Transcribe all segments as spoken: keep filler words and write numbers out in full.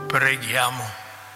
Preghiamo.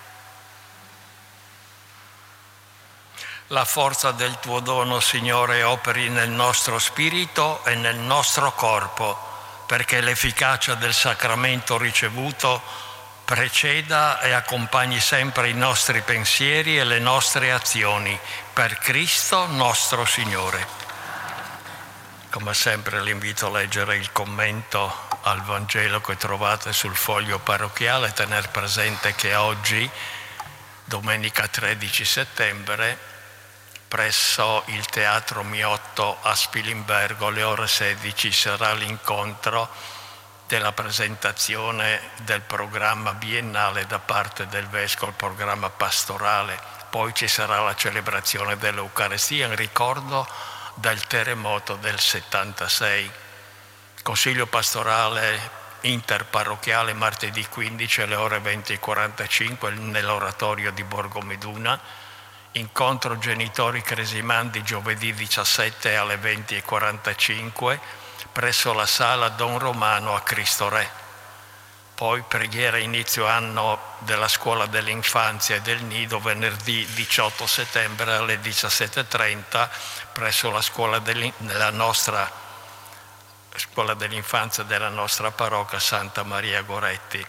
La forza del tuo dono, Signore, operi nel nostro spirito e nel nostro corpo, perché l'efficacia del sacramento ricevuto preceda e accompagni sempre i nostri pensieri e le nostre azioni, per Cristo nostro Signore. Come sempre l'invito a leggere il commento al Vangelo che trovate sul foglio parrocchiale e tener presente che oggi, domenica tredici settembre, presso il Teatro Miotto a Spilimbergo alle ore sedici sarà l'incontro della presentazione del programma biennale da parte del Vescovo, il programma pastorale. Poi ci sarà la celebrazione dell'Eucaristia in ricordo del terremoto del settantasei. Consiglio pastorale interparrocchiale martedì quindici alle ore venti e quarantacinque nell'oratorio di Borgomeduna. Incontro genitori cresimandi giovedì diciassette alle venti e quarantacinque presso la sala Don Romano a Cristo Re. Poi preghiera inizio anno della scuola dell'infanzia e del nido venerdì diciotto settembre alle diciassette e trenta presso la scuola della nostra scuola dell'infanzia della nostra parrocchia Santa Maria Goretti.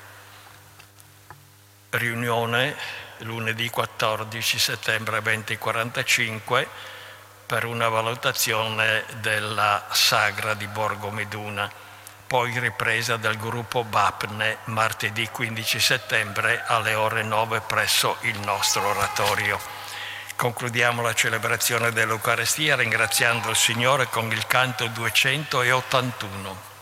Riunione lunedì quattordici settembre venti e quarantacinque per una valutazione della sagra di Borgomeduna. Poi ripresa del gruppo Bapne martedì quindici settembre alle ore nove presso il nostro oratorio. Concludiamo la celebrazione dell'Eucaristia ringraziando il Signore con il canto duecentottantuno.